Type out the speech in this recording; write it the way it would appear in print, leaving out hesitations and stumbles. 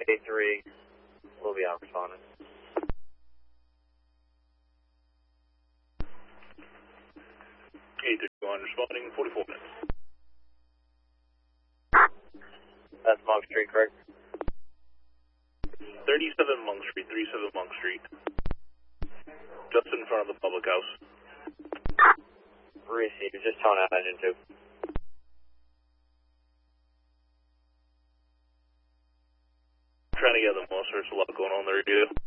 A3 will be out responding. A3 responding in 44 minutes. That's Monk Street, correct? 37 Monk Street, 37 Monk Street. Just in front of the public house. Receive, just tone out engine 2. Trying to get them most, there's a lot going on there, dude.